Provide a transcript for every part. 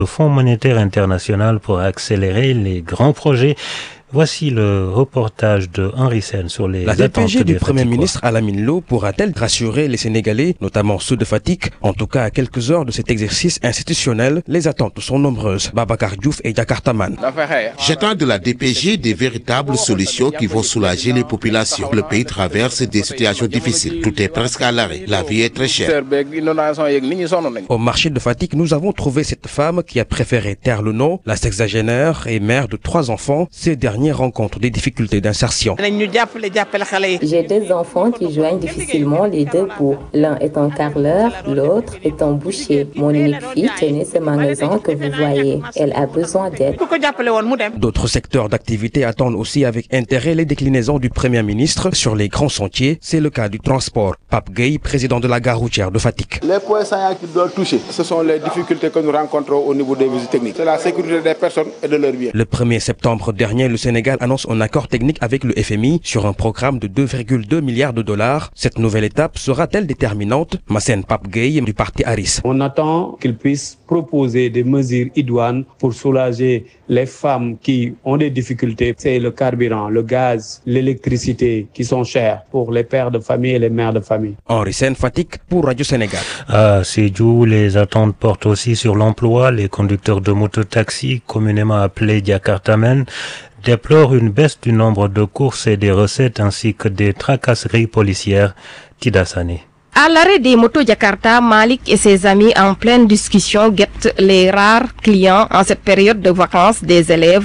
Le Fonds monétaire international pour accélérer les grands projets. Voici le reportage de Henri Sen sur les La attentes DPG du des Premier Faticois. ministre Alamine Lo pourra-t-elle rassurer les Sénégalais, notamment ceux de Fatick? En tout cas, à quelques heures de cet exercice institutionnel, les attentes sont nombreuses. Babacar Diouf et Jakartaman. J'attends de la DPG des véritables solutions qui vont soulager les populations. Le pays traverse des situations difficiles. Tout est presque à l'arrêt. La vie est très chère. Au marché de Fatick, nous avons trouvé cette femme qui a préféré taire le nom. La sexagénaire et mère de 3 enfants. Ces derniers rencontrent des difficultés d'insertion. J'ai 2 enfants qui joignent difficilement les 2 bouts. L'un est un carreleur, l'autre est un boucher. Mon unique fille tenait ce magasin que vous voyez. Elle a besoin d'aide. D'autres secteurs d'activité attendent aussi avec intérêt les déclinaisons du Premier ministre sur les grands sentiers. C'est le cas du transport. Pape Gueye, président de la gare routière de Fatick. Les points saillants qui doivent toucher, ce sont les difficultés que nous rencontrons au niveau des visites techniques. C'est la sécurité des personnes et de leurs biens. Le 1er septembre dernier, le Sénégal annonce un accord technique avec le FMI sur un programme de 2,2 milliards de dollars. Cette nouvelle étape sera-t-elle déterminante? Massène Pape Gueye du parti Aris. On attend qu'il puisse proposer des mesures idoines pour soulager les femmes qui ont des difficultés. C'est le carburant, le gaz, l'électricité qui sont chers pour les pères de famille et les mères de famille. Henri Sen, Fatick pour Radio Sénégal. À Sédhiou, les attentes portent aussi sur l'emploi. Les conducteurs de mototaxi, communément appelés Jakartamen, déplorent une baisse du nombre de courses et des recettes ainsi que des tracasseries policières. Tida Sané. À l'arrêt des motos Jakarta, Malik et ses amis en pleine discussion guettent les rares clients en cette période de vacances des élèves.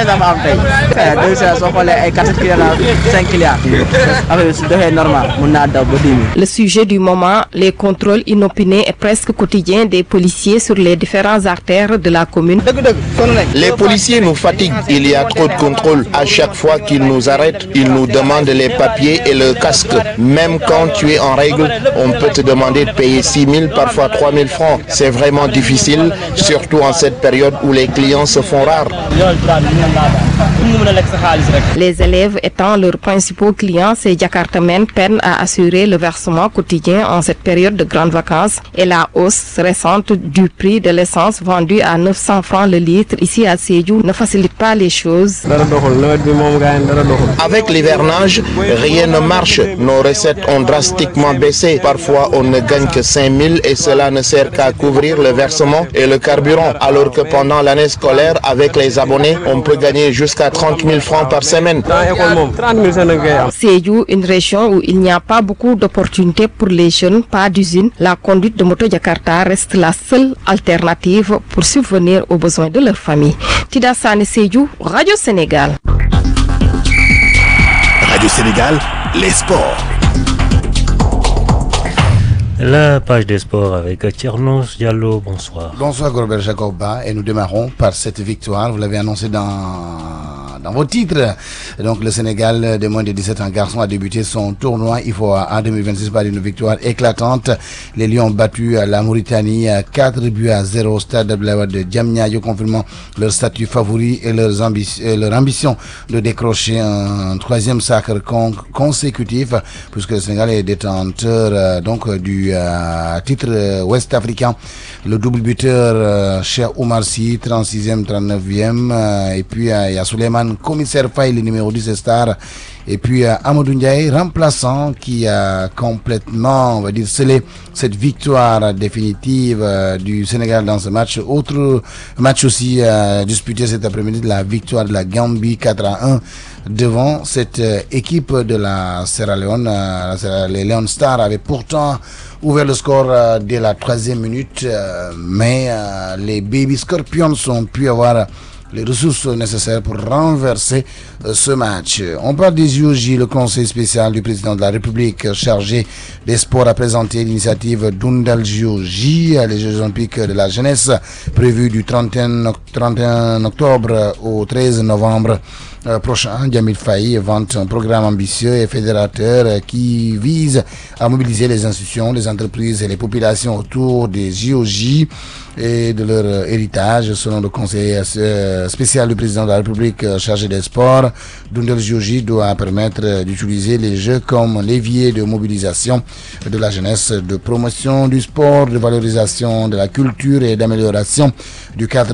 Le sujet du moment, les contrôles inopinés et presque quotidiens des policiers sur les différentes artères de la commune. Les policiers nous fatiguent, il y a trop de contrôles. À chaque fois qu'ils nous arrêtent, ils nous demandent les papiers et le casque. Même quand tu es en règle, on peut te demander de payer 6 000, parfois 3 000 francs. C'est vraiment difficile, surtout en cette période où les clients se font rares. Les élèves étant leurs principaux clients, ces Jakartamen peinent à assurer le versement quotidien en cette période de grandes vacances et la hausse récente du prix de l'essence vendue à 900 francs le litre ici à Sédhiou ne facilite pas les choses. Avec l'hivernage, rien ne marche. Nos recettes ont drastiquement baissé. Parfois, on ne gagne que 5 000 et cela ne sert qu'à couvrir le versement et le carburant. Alors que pendant l'année scolaire, avec les abonnés, on peut gagner jusqu'à 30 000 francs par semaine. Sédhiou, une région où il n'y a pas beaucoup d'opportunités pour les jeunes, pas d'usine. La conduite de moto Jakarta reste la seule alternative pour subvenir aux besoins de leur famille. Tida Sané, Sédhiou, Radio Sénégal. Radio Sénégal, les sports. La page des sports avec Thiernos Diallo, bonsoir. Bonsoir Gorbert Jacoba et nous démarrons par cette victoire, vous l'avez annoncé dans vos titres. Donc le Sénégal de moins de 17 ans garçons a débuté son tournoi IFOA en 2026 par une victoire éclatante. Les Lions ont battu la Mauritanie 4-0 au stade de Diamniadio, confirmant leur statut favori et leur ambition de décrocher un 3e sacre consécutif, puisque le Sénégal est détenteur du titre ouest-africain. Le double buteur Cheikh Oumar Sy, 36e, 39e, et puis il y a Souleymane Commissaire Faye, le numéro 10 star, et puis Amadou Ndiaye, remplaçant, qui a complètement, on va dire, scellé cette victoire définitive du Sénégal dans ce match. Autre match aussi disputé cet après-midi, la victoire de la Gambie 4-1 devant cette équipe de la Sierra Leone. Les Leon Stars avaient pourtant ouvert le score dès la 3e minute, mais les Baby Scorpions ont pu avoir les ressources nécessaires pour renverser ce match. On parle des JOJ. Le conseil spécial du président de la République chargé des sports a présenté l'initiative Dundal JOJ, les Jeux olympiques de la jeunesse, prévus du 31 octobre au 13 novembre prochain. Djamil Faye vante un programme ambitieux et fédérateur qui vise à mobiliser les institutions, les entreprises et les populations autour des JOJ. et de leur héritage. Selon le conseiller spécial du président de la République chargé des sports, Dundel Djoji doit permettre d'utiliser les Jeux comme levier de mobilisation de la jeunesse, de promotion du sport, de valorisation de la culture et d'amélioration du cadre